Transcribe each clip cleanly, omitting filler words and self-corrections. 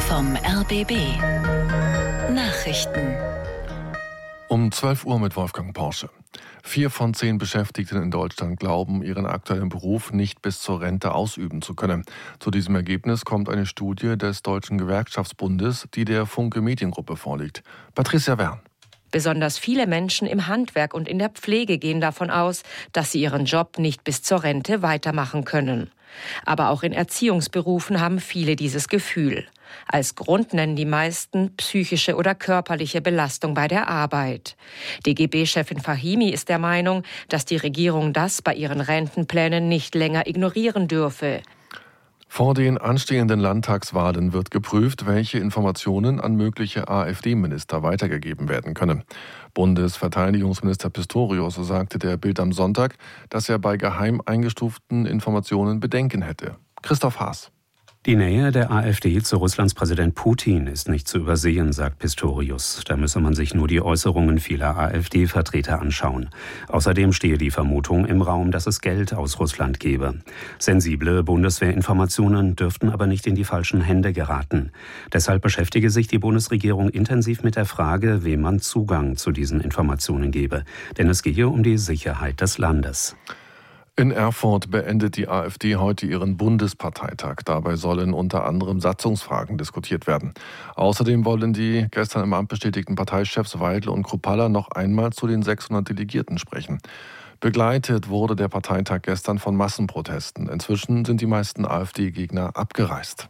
vom RBB. Nachrichten. Um 12 Uhr mit Wolfgang Porsche. 4 von 10 Beschäftigten in Deutschland glauben, ihren aktuellen Beruf nicht bis zur Rente ausüben zu können. Zu diesem Ergebnis kommt eine Studie des Deutschen Gewerkschaftsbundes, die der Funke Mediengruppe vorliegt. Patricia Wern. Besonders viele Menschen im Handwerk und in der Pflege gehen davon aus, dass sie ihren Job nicht bis zur Rente weitermachen können. Aber auch in Erziehungsberufen haben viele dieses Gefühl. Als Grund nennen die meisten psychische oder körperliche Belastung bei der Arbeit. DGB-Chefin Fahimi ist der Meinung, dass die Regierung das bei ihren Rentenplänen nicht länger ignorieren dürfe. Vor den anstehenden Landtagswahlen wird geprüft, welche Informationen an mögliche AfD-Minister weitergegeben werden können. Bundesverteidigungsminister Pistorius sagte der Bild am Sonntag, dass er bei geheim eingestuften Informationen Bedenken hätte. Christoph Haas. Die Nähe der AfD zu Russlands Präsident Putin ist nicht zu übersehen, sagt Pistorius. Da müsse man sich nur die Äußerungen vieler AfD-Vertreter anschauen. Außerdem stehe die Vermutung im Raum, dass es Geld aus Russland gebe. Sensible Bundeswehrinformationen dürften aber nicht in die falschen Hände geraten. Deshalb beschäftige sich die Bundesregierung intensiv mit der Frage, wem man Zugang zu diesen Informationen gebe. Denn es gehe um die Sicherheit des Landes. In Erfurt beendet die AfD heute ihren Bundesparteitag. Dabei sollen unter anderem Satzungsfragen diskutiert werden. Außerdem wollen die gestern im Amt bestätigten Parteichefs Weidel und Kruppalla noch einmal zu den 600 Delegierten sprechen. Begleitet wurde der Parteitag gestern von Massenprotesten. Inzwischen sind die meisten AfD-Gegner abgereist.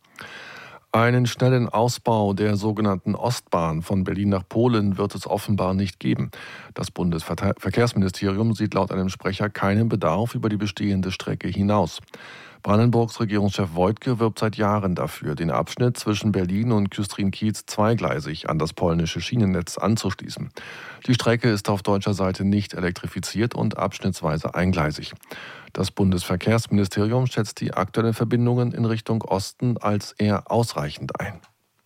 Einen schnellen Ausbau der sogenannten Ostbahn von Berlin nach Polen wird es offenbar nicht geben. Das Bundesverkehrsministerium sieht laut einem Sprecher keinen Bedarf über die bestehende Strecke hinaus. Brandenburgs Regierungschef Wojtke wirbt seit Jahren dafür, den Abschnitt zwischen Berlin und Küstrin-Kiez zweigleisig an das polnische Schienennetz anzuschließen. Die Strecke ist auf deutscher Seite nicht elektrifiziert und abschnittsweise eingleisig. Das Bundesverkehrsministerium schätzt die aktuellen Verbindungen in Richtung Osten als eher ausreichend ein.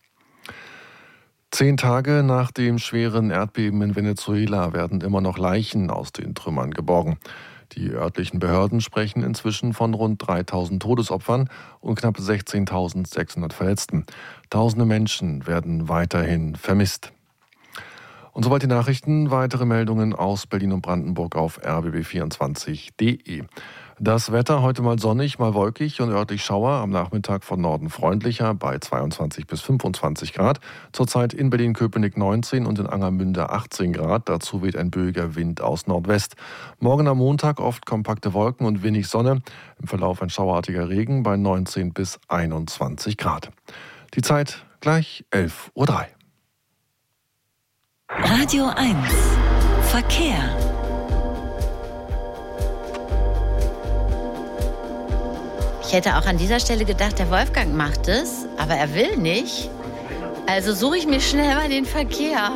10 Tage nach dem schweren Erdbeben in Venezuela werden immer noch Leichen aus den Trümmern geborgen. Die örtlichen Behörden sprechen inzwischen von rund 3.000 Todesopfern und knapp 16.600 Verletzten. Tausende Menschen werden weiterhin vermisst. Und soweit die Nachrichten. Weitere Meldungen aus Berlin und Brandenburg auf rbb24.de. Das Wetter heute mal sonnig, mal wolkig und örtlich Schauer. Am Nachmittag von Norden freundlicher bei 22 bis 25 Grad. Zurzeit in Berlin-Köpenick 19 und in Angermünde 18 Grad. Dazu weht ein böiger Wind aus Nordwest. Morgen am Montag oft kompakte Wolken und wenig Sonne. Im Verlauf ein schauerartiger Regen bei 19 bis 21 Grad. Die Zeit gleich 11:03 Uhr. Radio 1 Verkehr. Ich hätte auch an dieser Stelle gedacht, der Wolfgang macht es, aber er will nicht. Also suche ich mir schnell mal den Verkehr.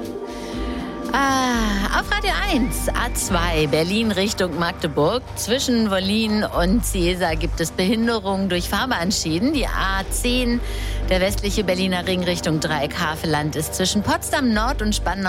Auf Radio 1, A2, Berlin Richtung Magdeburg. Zwischen Wollin und Ciesa gibt es Behinderungen durch Fahrbahnschäden. Die A10, der westliche Berliner Ring Richtung Dreieck Havelland, ist zwischen Potsdam Nord und Spandau